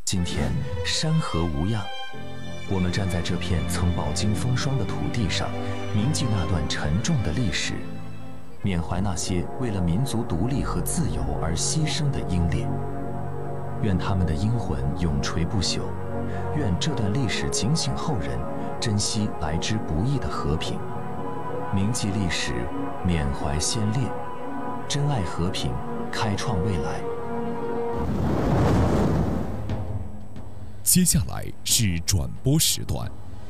今天山河无恙，我们站在这片曾饱经风霜的土地上，铭记那段沉重的历史，缅怀那些为了民族独立和自由而牺牲的英烈。愿他们的英魂永垂不朽，愿这段历史警醒后人珍惜来之不易的和平，铭记历史，缅怀先烈，珍爱和平，开创未来。 接下来是转播时段。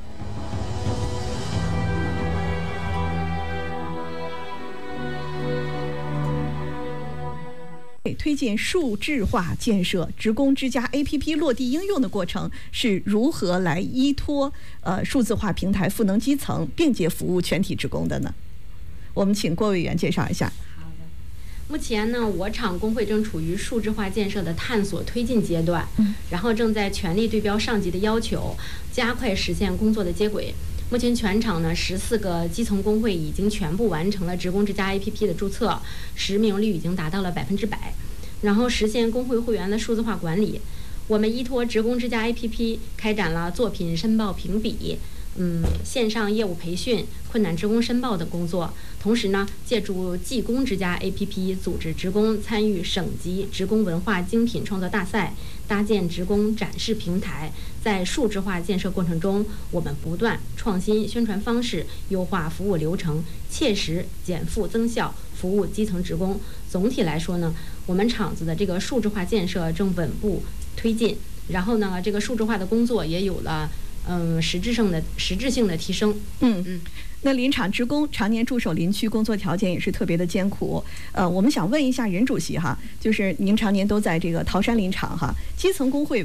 推进数字化建设职工之家 APP 落地应用的过程是如何来依托数字化平台赋能基层，并且服务全体职工的呢？我们请郭委员介绍一下。 目前呢，我厂工会正处于数字化建设的探索推进阶段，然后正在全力对标上级的要求，加快实现工作的接轨。目前全厂呢14个基层工会已经全部完成了职工之家 APP 的注册，实名率已经达到了100%，然后实现工会会员的数字化管理。我们依托职工之家 APP 开展了作品申报评比、线上业务培训、困难职工申报等工作。同时呢，借助技工之家 APP 组织职工参与省级职工文化精品创作大赛，搭建职工展示平台。在数字化建设过程中，我们不断创新宣传方式，优化服务流程，切实减负增效，服务基层职工。总体来说呢，我们厂子的这个数字化建设正稳步推进，然后呢，这个数字化的工作也有了实质性的提升。 那林场职工常年驻守林区，工作条件也是特别的艰苦。我们想问一下任主席哈，就是您常年都在这个桃山林场哈，基层工会